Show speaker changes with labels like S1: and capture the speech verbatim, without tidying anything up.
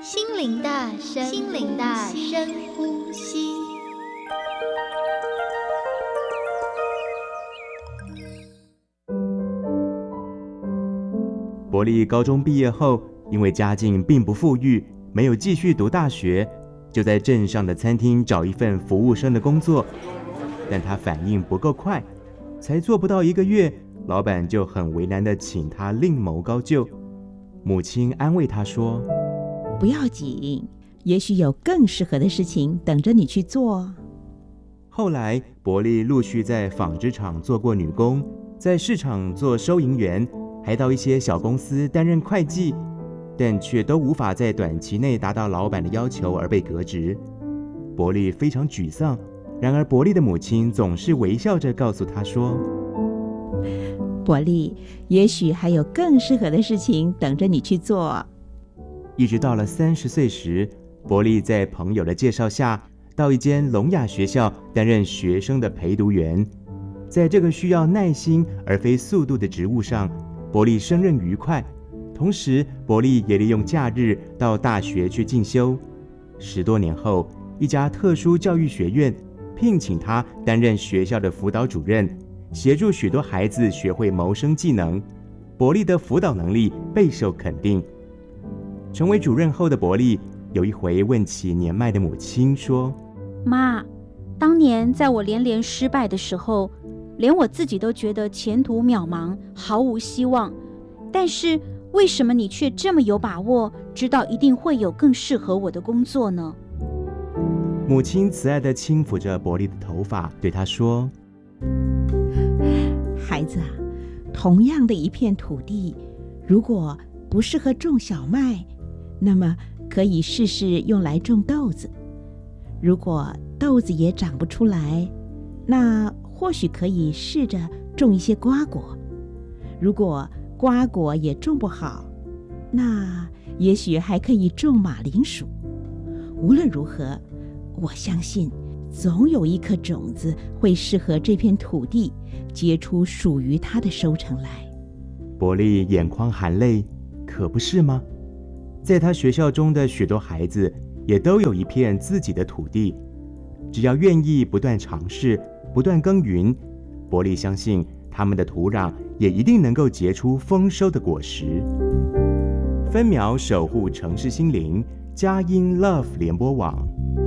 S1: 心灵的深心灵的深呼吸。
S2: 伯利高中毕业后，因为家境并不富裕，没有继续读大学，就在镇上的餐厅找一份服务生的工作。但他反应不够快，才做不到一个月，老板就很为难地请他另谋高就。母亲安慰他说：
S3: 不要紧，也许有更适合的事情等着你去做。
S2: 后来伯利陆续在纺织厂做过女工，在市场做收银员，还到一些小公司担任会计，但却都无法在短期内达到老板的要求而被革职。伯利非常沮丧，然而伯利的母亲总是微笑着告诉他说：
S3: 伯利，也许还有更适合的事情等着你去做。
S2: 一直到了三十岁时，伯利在朋友的介绍下，到一间聋哑学校担任学生的陪读员。在这个需要耐心而非速度的职务上，伯利胜任愉快。同时，伯利也利用假日到大学去进修。十多年后，一家特殊教育学院聘请他担任学校的辅导主任，协助许多孩子学会谋生技能。伯利的辅导能力备受肯定。成为主任后的伯利有一回问起年迈的母亲说：
S4: 妈，当年在我连连失败的时候，连我自己都觉得前途渺茫，毫无希望，但是为什么你却这么有把握，知道一定会有更适合我的工作呢？
S2: 母亲慈爱地轻抚着伯利的头发，对他说：
S3: 孩子啊，同样的一片土地，如果不适合种小麦，那么可以试试用来种豆子。如果豆子也长不出来，那或许可以试着种一些瓜果。如果瓜果也种不好，那也许还可以种马铃薯。无论如何，我相信总有一颗种子会适合这片土地，结出属于它的收成来。
S2: 伯利眼眶含泪，可不是吗？在他学校中的许多孩子也都有一片自己的土地，只要愿意不断尝试，不断耕耘，伯利相信他们的土壤也一定能够结出丰收的果实。分秒守护城市心灵，佳音 Love 联播网。